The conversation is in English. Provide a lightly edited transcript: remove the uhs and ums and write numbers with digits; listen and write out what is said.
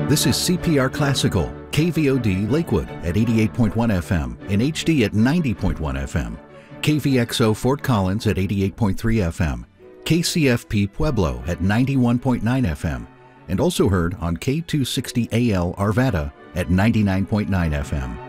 This is CPR Classical, KVOD Lakewood at 88.1 FM, and HD at 90.1 FM, KVXO Fort Collins at 88.3 FM, KCFP Pueblo at 91.9 FM, and also heard on K260AL Arvada at 99.9 FM.